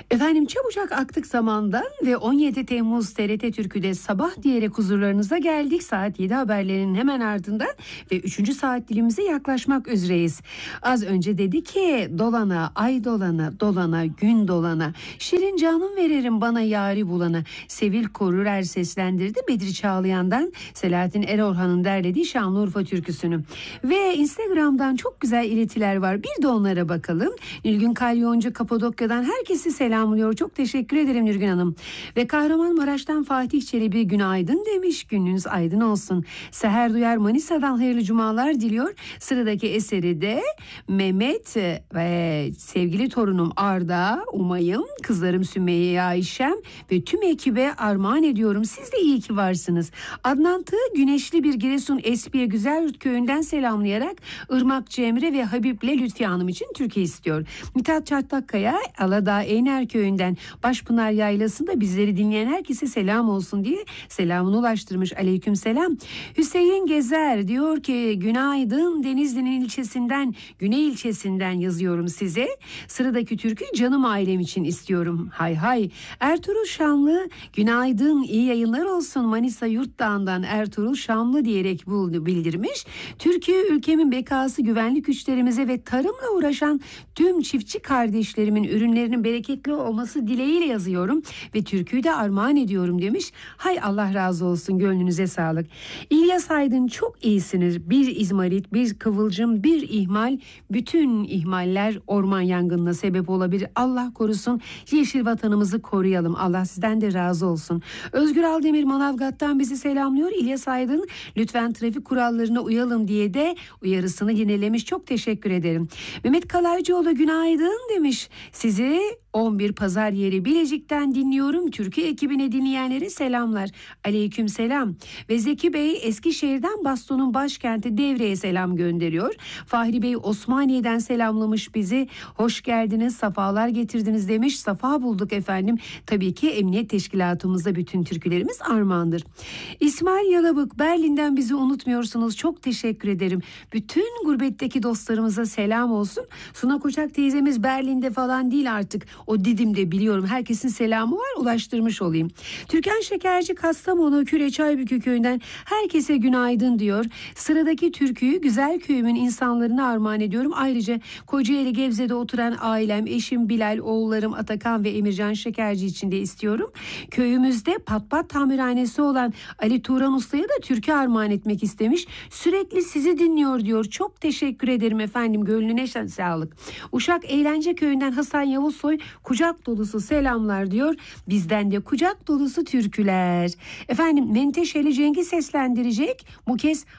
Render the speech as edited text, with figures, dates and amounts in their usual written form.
Efendim çabucak aktık zamandan ve 17 Temmuz TRT Türkü'de sabah diyerek huzurlarınıza geldik. Saat 7 haberlerinin hemen ardından ve 3. saat dilimize yaklaşmak üzereyiz. Az önce dedi ki dolana, ay dolana, dolana, gün dolana, şirin canım veririm bana yari bulana. Sevil Korurer seslendirdi Bedri Çağlayan'dan Selahattin Erorhan'ın derlediği Şanlıurfa türküsünü. Ve Instagram'dan çok güzel iletiler var. Bir de onlara bakalım. Nilgün Kalyoncu Kapadokya'dan herkesi selamlıyor. Çok teşekkür ederim Nilgün Hanım. Ve Kahramanmaraş'tan Fatih Çelebi günaydın demiş. Gününüz aydın olsun. Seher Duyar Manisa'dan hayırlı cumalar diliyor. Sıradaki eseri de Mehmet ve sevgili torunum Arda, Umay'ım, kızlarım Sümeyye, Ayşem ve tüm ekibe armağan ediyorum. Siz de iyi ki varsınız. Adnan Tığ güneşli bir Giresun Espiye Güzelyurt köyünden selamlayarak Irmak Cemre ve Habib'le Lütfiye Hanım için Türkiye istiyor. Mithat Çatakkaya Aladağ Eyner köyünden Başpınar Yaylası'nda bizleri dinleyen herkese selam olsun diye selamını ulaştırmış. Aleyküm selam. Hüseyin Gezer diyor ki günaydın Denizli'nin ilçesinden Güney ilçesinden yazıyorum size. Sıradaki türkü canım ailem için istiyorum. Hay hay. Ertuğrul Şamlı günaydın iyi yayınlar olsun Manisa Yurtdağ'ından Ertuğrul Şamlı diyerek bildirmiş. Türkiye ülkemin bekası güvenlik güçlerimize ve tarımla uğraşan tüm çiftçi kardeşlerimin ürünlerinin bereketli olması dileğiyle yazıyorum ve türküyü de armağan ediyorum demiş. Hay Allah razı olsun gönlünüze sağlık. İlyas Aydın çok iyisiniz. Bir izmarit, bir kıvılcım, bir ihmal. Bütün ihmaller orman yangınına sebep olabilir. Allah korusun. Yeşil vatanımızı koruyalım. Allah sizden de razı olsun. Özgür Aldemir Manavgat'tan bizi selamlıyor. İlyas Aydın lütfen trafik kurallarına uyalım diye de uyarısını yinelemiş. Çok teşekkür ederim. Mehmet Kalaycıoğlu günaydın demiş. Sizi 11 Pazar Yeri Bilecik'ten dinliyorum. Türkiye ekibine dinleyenlere selamlar. Aleyküm selam. Ve Zeki Bey Eskişehir'den Baston'un başkenti Devre'ye selam gönderiyor. Fahri Bey Osmaniye'den selamlamış bizi. Hoş geldiniz, safalar getirdiniz demiş. Safa bulduk efendim. Tabii ki emniyet teşkilatımızda bütün türkülerimiz armağandır. İsmail Yalabık Berlin'den bizi unutmuyorsunuz. Çok teşekkür ederim. Bütün gurbetteki dostlarımıza selam olsun. Suna Koçak teyzemiz Berlin'de falan değil artık. O Didim'de biliyorum. Herkesin selamı var. Ulaştırmış olayım. Türkan Şekerci Kastamonu Küreçaybükü köyünden herkese günaydın diyor. Sıradaki türküyü güzel köyümün insanlarına armağan ediyorum. Ayrıca Kocaeli Gebze'de oturan ailem, eşim Bilal, oğullarım Atakan ve Emircan Şekerci için de istiyorum. Köyümüzde pat tamirhanesi olan Ali Turan Usta'ya da türkü armağan etmek istemiş. Sürekli sizi dinliyor diyor. Çok teşekkür ederim efendim. Gönlüne sağlık. Uşak Eğlence Köyü'nden Hasan Yavuzsoy kucak dolusu selamlar diyor. Bizden de kucak dolusu türküler. Efendim Menteşeli Cengiz seslendirecek. Bu kez